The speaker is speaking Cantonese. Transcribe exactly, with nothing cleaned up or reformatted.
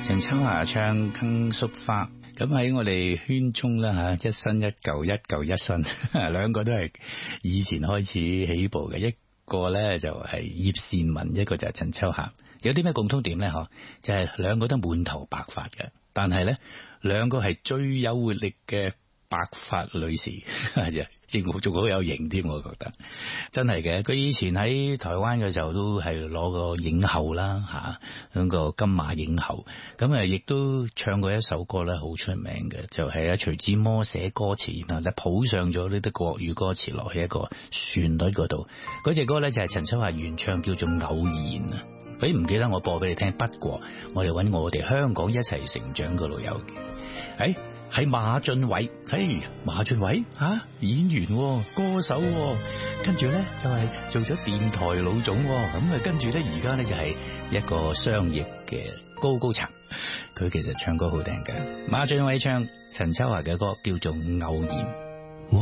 陳秋霞唱《更淑花》，咁喺我哋圈中啦吓，一新一舊，一舊一新，兩個都係以前開始起步嘅，一個咧就係葉倩文，一個就係陳秋霞。有啲咩共通點咧？嗬，就係、是、兩個都滿頭白髮嘅，但係咧兩個係最有活力嘅白髮女士，正仲好有型添，我覺得真係嘅。佢以前喺台灣嘅時候都係攞個影后啦，吓，嗰個金馬影后。咁啊，亦都唱過一首歌咧，好出名嘅，就係阿徐志摩寫歌詞，然後咧譜上咗呢啲國語歌詞落去一個旋律嗰度。嗰隻歌咧就係陳秋霞原唱，叫做《偶然》啊。你唔記得我播俾你聽，不過我哋揾我哋香港一齊成長嘅老友記，誒係馬浚偉，嘿馬浚偉吓演員歌手，跟住咧就係做咗電台老總，咁啊跟住咧而家咧就係一個商業嘅高高層，佢其實唱歌好聽嘅。馬浚偉唱陳秋霞嘅歌叫做《偶然》。